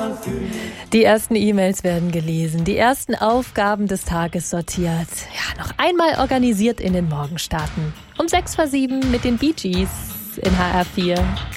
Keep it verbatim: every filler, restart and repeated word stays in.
Die ersten E-Mails werden gelesen, die ersten Aufgaben des Tages sortiert. Ja, noch einmal organisiert in den Morgenstarten. Um sechs vor sieben mit den Bee Gees in H R vier.